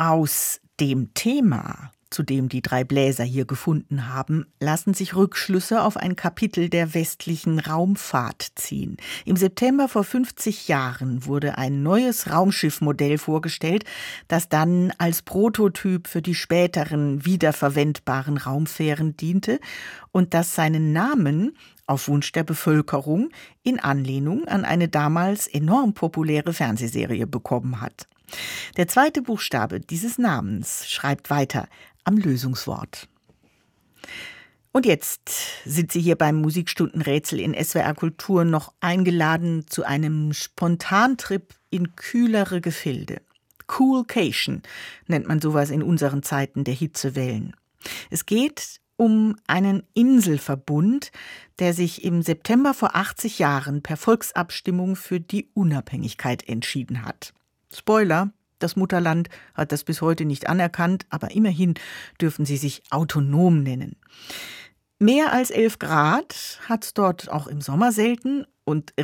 Aus dem Thema, zu dem die drei Bläser hier gefunden haben, lassen sich Rückschlüsse auf ein Kapitel der westlichen Raumfahrt ziehen. Im September vor 50 Jahren wurde ein neues Raumschiffmodell vorgestellt, das dann als Prototyp für die späteren wiederverwendbaren Raumfähren diente und das seinen Namen auf Wunsch der Bevölkerung in Anlehnung an eine damals enorm populäre Fernsehserie bekommen hat. Der zweite Buchstabe dieses Namens schreibt weiter am Lösungswort. Und jetzt sind Sie hier beim Musikstundenrätsel in SWR Kultur noch eingeladen zu einem Spontantrip in kühlere Gefilde. Coolcation nennt man sowas in unseren Zeiten der Hitzewellen. Es geht um einen Inselverbund, der sich im September vor 80 Jahren per Volksabstimmung für die Unabhängigkeit entschieden hat. Spoiler, das Mutterland hat das bis heute nicht anerkannt, aber immerhin dürfen sie sich autonom nennen. Mehr als 11 Grad hat es dort auch im Sommer selten und